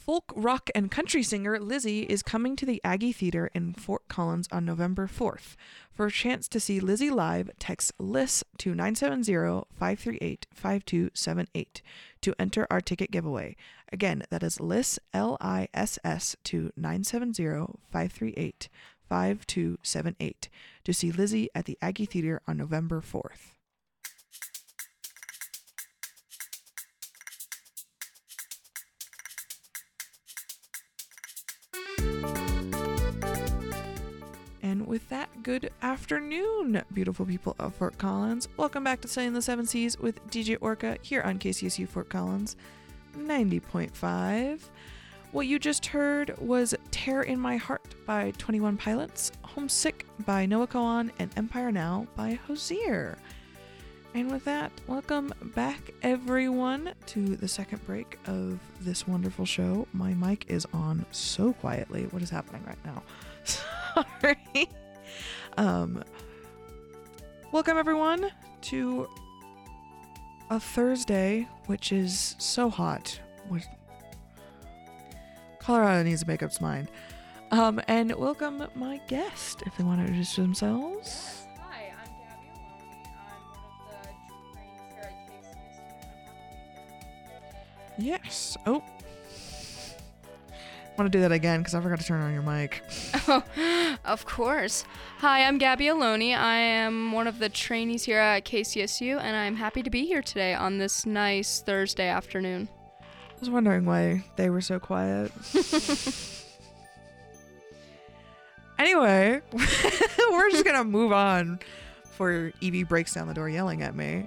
Folk, rock, and country singer Lizzie is coming to the Aggie Theater in Fort Collins on November 4th. For a chance to see Lizzie live, text LISS to 970-538-5278 to enter our ticket giveaway. Again, that is LISS, LISS, to 970-538-5278 to see Lizzie at the Aggie Theater on November 4th. And with that, good afternoon, beautiful people of Fort Collins. Welcome back to Sailing the Seven Seas with DJ Orca here on KCSU Fort Collins 90.5. What you just heard was Tear in My Heart by 21 Pilots, Homesick by Noah Kahan, and Empire Now by Hozier. And with that, welcome back everyone to the second break of this wonderful show. My mic is on so quietly. What is happening right now? Sorry. Welcome everyone to a Thursday, which is so hot. Colorado needs to make up its mind. And welcome my guest, if they want to introduce themselves. Hi, I'm Gabby Aloni. I'm one of the trainers here at KCSU. Yes. Oh. I want to do that again because I forgot to turn on your mic. Oh, of course. Hi, I'm Gabby Aloni. I am one of the trainees here at KCSU, and I'm happy to be here today on this nice Thursday afternoon. I was wondering why they were so quiet. Anyway, we're just going to move on before Evie breaks down the door yelling at me.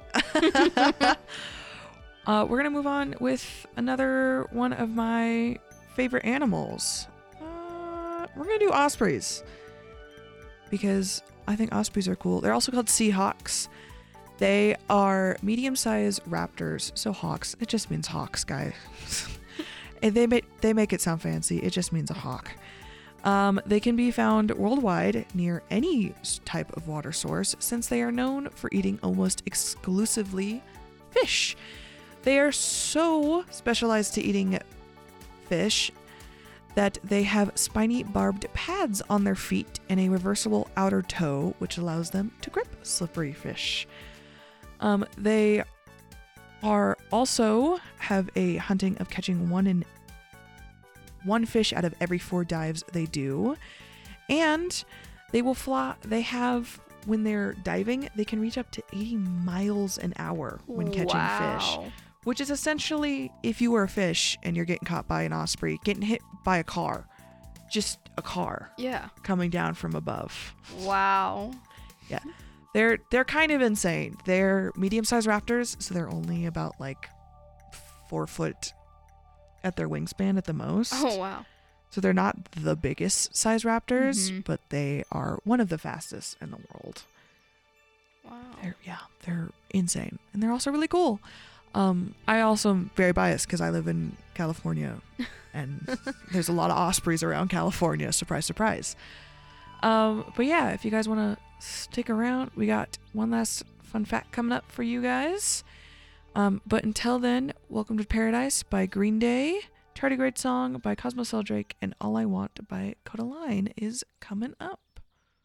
We're going to move on with another one of my favorite animals. We're going to do ospreys because I think ospreys are cool. They're also called seahawks. They are medium-sized raptors. So hawks, it just means hawks, guys. And they make it sound fancy. It just means a hawk. They can be found worldwide near any type of water source since they are known for eating almost exclusively fish. They are so specialized to eating fish that they have spiny barbed pads on their feet and a reversible outer toe, which allows them to grip slippery fish. They are also have a hunting of catching one fish out of every 4 dives they do, and they will fly. They have, when they're diving, they can reach up to 80 miles an hour when catching fish, which is essentially if you were a fish and you're getting caught by an osprey, getting hit by a car, just a car, coming down from above. Wow. Yeah. They're kind of insane. They're medium-sized raptors, so they're only about like 4 foot at their wingspan at the most. Oh, wow. So they're not the biggest size raptors, but they are one of the fastest in the world. Wow. They're insane. And they're also really cool. I also am very biased because I live in California and there's a lot of ospreys around California. Surprise, surprise. But yeah, if you guys want to stick around, we got one last fun fact coming up for you guys. But until then, Welcome to Paradise by Green Day, Tardigrade Song by Cosmo Sheldrake, and All I Want by Codaline is coming up.